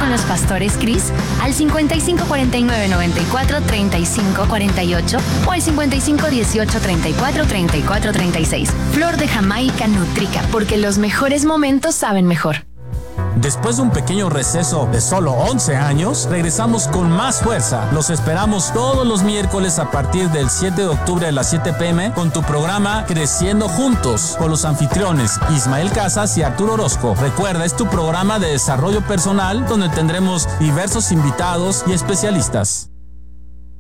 con los pastores Cris al 55 49 94 35 48 o al 55 18 34 34 36. Flor de Jamaica Nutrica, porque los mejores momentos saben mejor. Después de un pequeño receso de solo 11 años, regresamos con más fuerza. Los esperamos todos los miércoles a partir del 7 de octubre a las 7 p.m. con tu programa Creciendo Juntos, con los anfitriones Ismael Casas y Arturo Orozco. Recuerda, es tu programa de desarrollo personal donde tendremos diversos invitados y especialistas.